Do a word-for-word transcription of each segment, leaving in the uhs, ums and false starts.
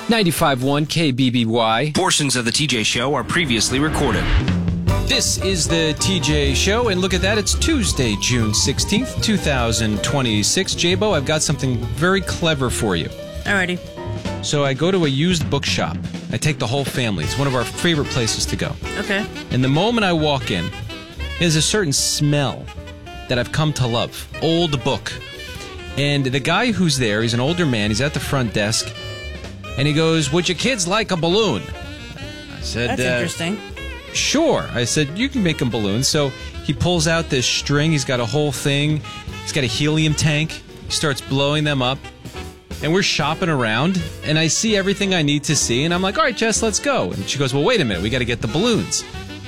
ninety-five point one K B B Y. Portions of the T J Show are previously recorded. This is the T J Show, and look at that, it's Tuesday, June sixteenth, two thousand twenty-six. J-Bo, I've got something very clever for you. Alrighty. So I go to a used bookshop. I take the whole family. It's one of our favorite places to go. Okay. And the moment I walk in, there's a certain smell that I've come to love. Old book. And the guy who's there, he's an older man, he's at the front desk, and he goes, "Would your kids like a balloon?" I said, That's uh, interesting. Sure. I said, "You can make them balloons." So he pulls out this string. He's got a whole thing. He's got a helium tank. He starts blowing them up. And we're shopping around, and I see everything I need to see, and I'm like, "All right, Jess, let's go." And she goes, "Well, wait a minute. We got to get the balloons."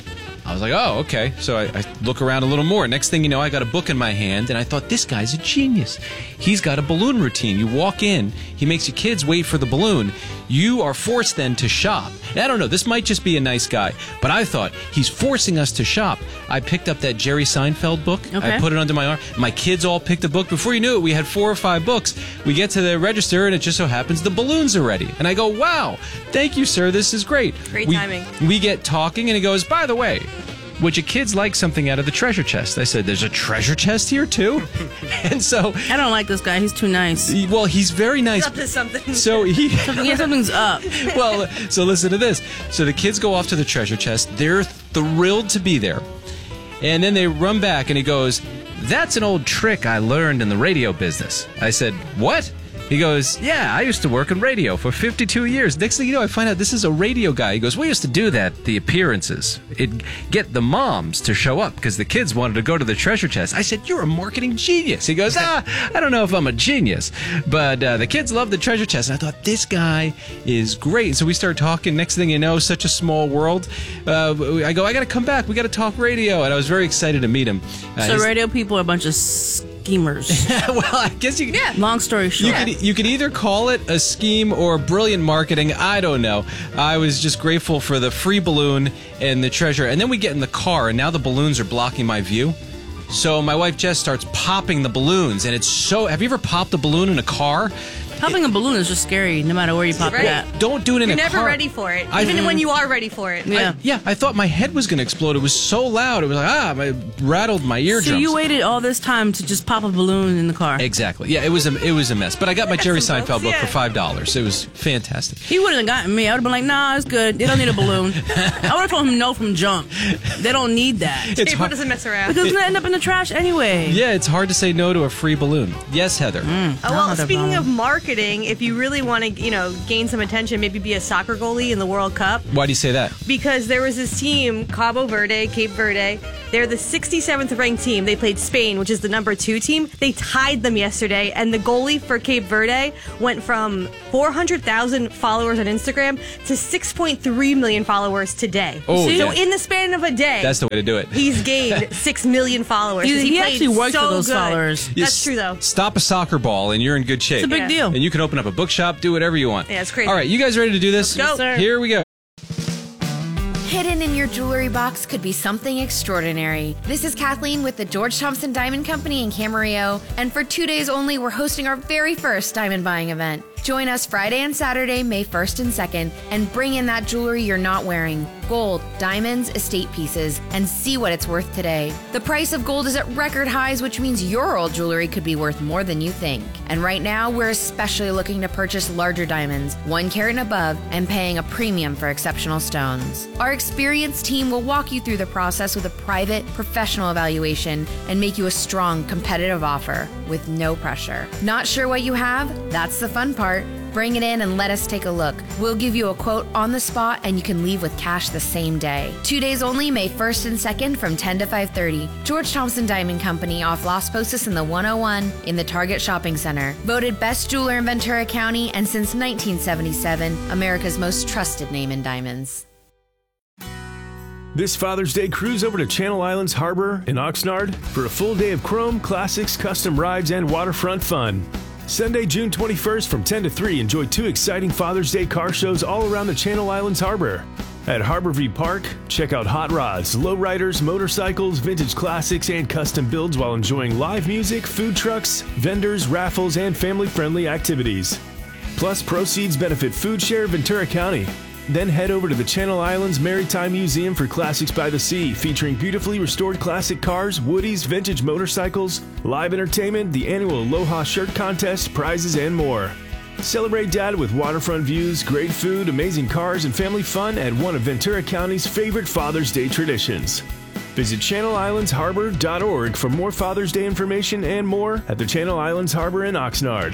I was like, "Oh, okay." So I, I look around a little more. Next thing you know, I got a book in my hand, and I thought, this guy's a genius. He's got a balloon routine. You walk in, he makes your kids wait for the balloon. You are forced then to shop. And I don't know, this might just be a nice guy, but I thought, he's forcing us to shop. I picked up that Jerry Seinfeld book. Okay. I put it under my arm. My kids all picked a book. Before you knew it, we had four or five books. We get to the register, and it just so happens the balloons are ready. And I go, "Wow, thank you, sir. This is great." Great we, timing. We get talking, and he goes, "By the way, would your kids like something out of the treasure chest?" I said, "There's a treasure chest here, too?" And so, I don't like this guy. He's too nice. he- well, he's very nice. Up to something. So he... Yeah, something's up. well, so listen to this. So the kids go off to the treasure chest. They're thrilled to be there. And then they run back, and he goes, "That's an old trick I learned in the radio business." I said, "What?" He goes, "Yeah, I used to work in radio for fifty-two years. Next thing you know, I find out this is a radio guy. He goes, "We used to do that, the appearances. It'd get the moms to show up because the kids wanted to go to the treasure chest." I said, "You're a marketing genius." He goes, "Ah, I don't know if I'm a genius, but uh, the kids love the treasure chest." And I thought, this guy is great. So we start talking. Next thing you know, such a small world. Uh, I go, "I got to come back. We got to talk radio." And I was very excited to meet him. Uh, So his- radio people are a bunch of schemers. well, I guess you Yeah. Long story short. You could, you could either call it a scheme or brilliant marketing. I don't know. I was just grateful for the free balloon and the treasure. And then we get in the car, and now the balloons are blocking my view. So my wife Jess starts popping the balloons, and it's so... Have you ever popped a balloon in a car? Popping a balloon is just scary no matter where you pop Right. it at. Don't do it in You're a never car. ready for it, I- even when you are ready for it. Yeah. I, yeah, I thought my head was going to explode. It was so loud. It was like, ah, it rattled my eardrums. So you waited all this time to just pop a balloon in the car. Exactly. Yeah, it was a, it was a mess. But I got my Jerry some Seinfeld books, book yeah. for five dollars. It was fantastic. He wouldn't have gotten me. I would have been like, "Nah, it's good. They don't need a balloon." I would have told him no from jump. They don't need that. It's April hard- doesn't mess around. Because it's going to end up in the trash anyway. Yeah, it's hard to say no to a free balloon. Yes, Heather. Oh, well, Not a speaking of problem. marketing, if you really want to, you know, gain some attention, maybe be a soccer goalie in the World Cup. Why do you say that? Because there was this team, Cabo Verde, Cape Verde. They're the sixty-seventh ranked team. They played Spain, which is the number two team. They tied them yesterday, and the goalie for Cape Verde went from four hundred thousand followers on Instagram to six point three million followers today. Oh, so yeah. in the span of a day, That's the way to do it. he's gained six million followers. He, 'cause he played actually worked so for those good. followers. You That's true, though. s- Stop a soccer ball and you're in good shape. It's a big Yeah. deal. And you can open up a bookshop, do whatever you want. Yeah, it's crazy. All right, you guys ready to do this? Let's go. Yes, sir. Here we go. Hidden in your jewelry box could be something extraordinary. This is Kathleen with the George Thompson Diamond Company in Camarillo, and for two days only, we're hosting our very first diamond buying event. Join us Friday and Saturday, May first and second, and bring in that jewelry you're not wearing. Gold, diamonds, estate pieces, and see what it's worth today. The price of gold is at record highs, which means your old jewelry could be worth more than you think. And right now, we're especially looking to purchase larger diamonds, one carat and above, and paying a premium for exceptional stones. Our experienced team will walk you through the process with a private, professional evaluation and make you a strong, competitive offer with no pressure. Not sure what you have? That's the fun part. Bring it in and let us take a look. We'll give you a quote on the spot, and you can leave with cash the same day. Two days only, May first and second from ten to five thirty. George Thompson Diamond Company off Las Posas in the one oh one in the Target Shopping Center. Voted best jeweler in Ventura County, and since nineteen seventy-seven, America's most trusted name in diamonds. This Father's Day, cruise over to Channel Islands Harbor in Oxnard for a full day of chrome, classics, custom rides, and waterfront fun. Sunday, June twenty-first from ten to three, enjoy two exciting Father's Day car shows all around the Channel Islands Harbor. At Harborview Park, check out hot rods, lowriders, motorcycles, vintage classics, and custom builds while enjoying live music, food trucks, vendors, raffles, and family-friendly activities. Plus, proceeds benefit Food Share Ventura County. Then head over to the Channel Islands Maritime Museum for Classics by the Sea, featuring beautifully restored classic cars, woodies, vintage motorcycles, live entertainment, the annual Aloha Shirt Contest, prizes, and more. Celebrate Dad with waterfront views, great food, amazing cars, and family fun at one of Ventura County's favorite Father's Day traditions. Visit channel islands harbor dot org for more Father's Day information and more at the Channel Islands Harbor in Oxnard.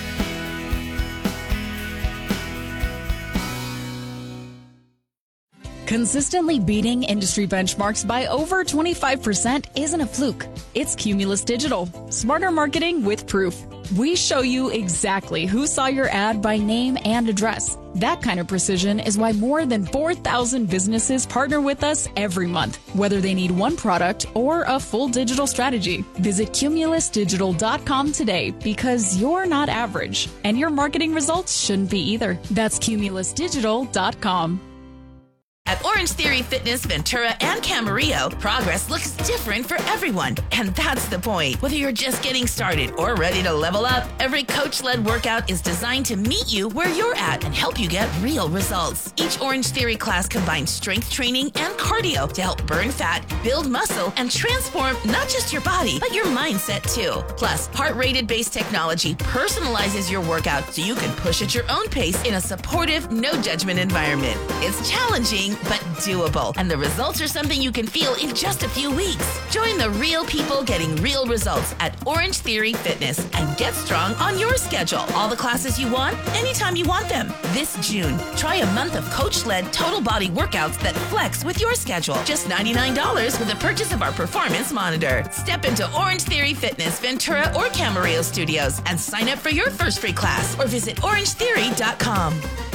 Consistently beating industry benchmarks by over twenty-five percent isn't a fluke. It's Cumulus Digital. Smarter marketing with proof. We show you exactly who saw your ad by name and address. That kind of precision is why more than four thousand businesses partner with us every month, whether they need one product or a full digital strategy. Visit cumulus digital dot com today because you're not average, and your marketing results shouldn't be either. That's cumulus digital dot com. At Orange Theory Fitness, Ventura, and Camarillo, progress looks different for everyone. And that's the point. Whether you're just getting started or ready to level up, every coach-led workout is designed to meet you where you're at and help you get real results. Each Orange Theory class combines strength training and cardio to help burn fat, build muscle, and transform not just your body, but your mindset too. Plus, heart-rated based technology personalizes your workout so you can push at your own pace in a supportive, no-judgment environment. It's challenging, but doable. And the results are something you can feel in just a few weeks. Join the real people getting real results at Orange Theory Fitness and get strong on your schedule. All the classes you want, anytime you want them. This June, try a month of coach-led total body workouts that flex with your schedule. Just ninety-nine dollars with the purchase of our performance monitor. Step into Orange Theory Fitness, Ventura, or Camarillo Studios and sign up for your first free class or visit orange theory dot com.